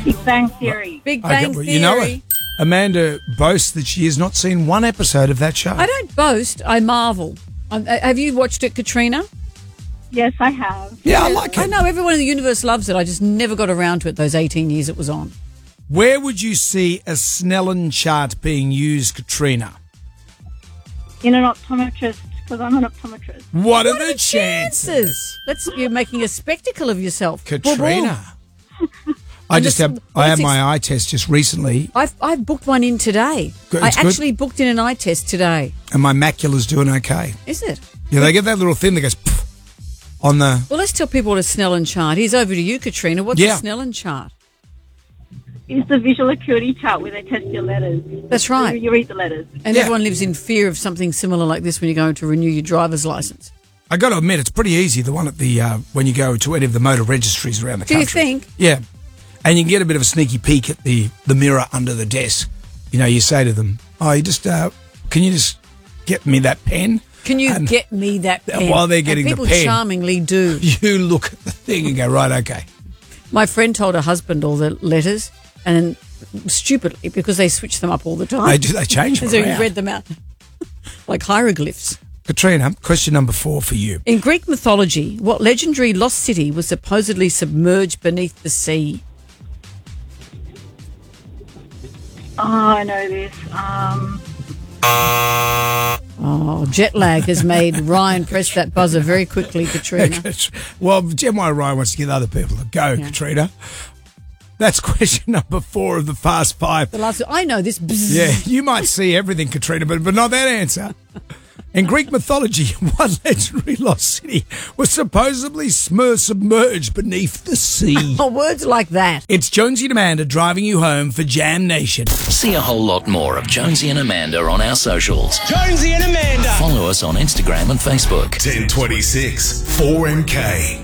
Big Bang Theory. Big Bang Okay, well, Theory. you know what? Amanda boasts that she has not seen one episode of that show. I don't boast. I marvel. Have you watched it, Katrina? Yes, I have. Yeah, I like I it. know everyone in the universe loves it. I just never got around to it those 18 years it was on. Where would you see a Snellen chart being used, Katrina? In an optometrist, because I'm an optometrist. What are the chances? You're making a spectacle of yourself. Katrina. I had my eye test just recently, I've booked one in today. Good, I it's good. actually booked in an eye test today. and my macula's doing okay. Is it? Yeah, they get that little thing that goes pff on the. Well, let's tell people what a Snellen chart is. Over to you, Katrina. What's Yeah. a Snellen chart? It's the visual acuity chart where they test your letters. That's right. You read the letters. And Yeah. everyone lives in fear of something similar like this when you're going to renew your driver's license. I got to admit, it's pretty easy. The one at the when you go to any of the motor registries around the Do you country. think? Yeah, and you can get a bit of a sneaky peek at the mirror under the desk. You know, you say to them, "Oh, you just can you just get me that pen?" Can you And get me that pen? while they're getting and the people pen. charmingly do. You look at the thing and go, "Right, okay." My friend told her husband all the letters, and then stupidly, because they switch them up all the time. They change them So he around. read them out like hieroglyphs. Katrina, question number 4 for you. In Greek mythology, what legendary lost city was supposedly submerged beneath the sea? Oh, I know this. Oh, jet lag has made Ryan press that buzzer very quickly, Katrina. Well, Jen Ryan wants to get other people to go, Katrina. That's question number 4 of the Fast Five. The last, I know this. Bzzz. Yeah, you might see everything, Katrina, but not that answer. In Greek mythology, what legendary lost city was supposedly submerged beneath the sea? Oh, words like that. It's Jonesy and Amanda driving you home for Jam Nation. See a whole lot more of Jonesy and Amanda on our socials. Jonesy and Amanda. Follow us on Instagram and Facebook. 1026 4MK.